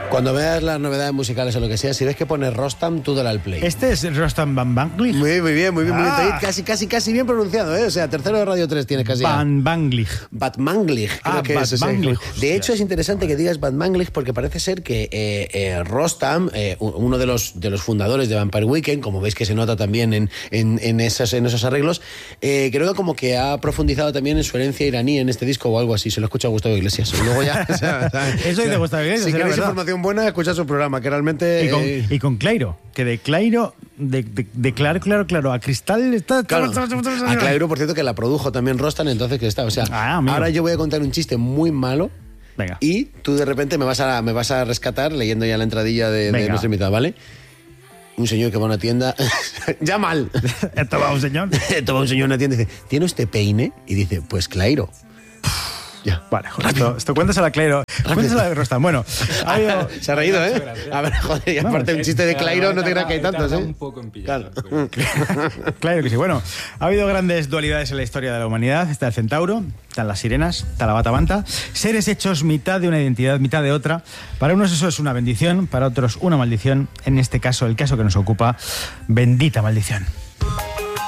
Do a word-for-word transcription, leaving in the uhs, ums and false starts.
Cuando veas las novedades musicales o lo que sea, si ves que pone Rostam, tú dale al play. Este es Rostam Van Banglich. Muy, muy bien, muy bien, Ah. muy bien. Casi, casi, casi bien pronunciado, ¿eh? O sea, tercero de Radio tres tienes casi. Van Banglich. Bad Manglich, creo Ah, que Bad es ese. Manglich. De hecho, es interesante que digas Bad Manglich porque parece ser que eh, eh, Rostam, eh, uno de los, de los fundadores de Vampire Weekend, como veis que se nota también en, en, en, esas, en esos arreglos, eh, creo que como que ha profundizado también en su herencia iraní en este disco o algo así. Se lo escucha a Gustavo Iglesias. Y luego ya, o sea, ¿sabes? Eso dice Gustavo Iglesias, Si será queréis verdad. información buena, escuchad su programa, que realmente... Y con, eh, y con Clairo, que de Clairo, de, de, de claro, claro, claro, a Cristal está... Claro, a Clairo, por cierto, que la produjo también Rostam, entonces que está, o sea, Ah, amigo. ahora yo voy a contar un chiste muy malo. Venga. Y tú de repente me vas a, me vas a rescatar leyendo ya la entradilla de, de Venga. nuestro invitado, ¿vale? Un señor que va a una tienda, ya mal. Esto va un señor. Esto va un señor a una tienda y dice, ¿tiene usted peine? Y dice, pues Clairo. Ya. Vale, joder, esto, esto cuéntasela a Clairo. Cuéntasela de Rostam. Bueno, ha habido... Se ha reído, ¿eh? A ver, joder, y aparte un chiste de Clairo no te creas que hay tantos, ¿eh? Un poco en pillar. Claro. Claro que sí. Bueno, ha habido grandes dualidades en la historia de la humanidad. Está el centauro, están las sirenas, está la batabanta. Seres hechos mitad de una identidad, mitad de otra. Para unos eso es una bendición, para otros una maldición. En este caso, el caso que nos ocupa, bendita maldición.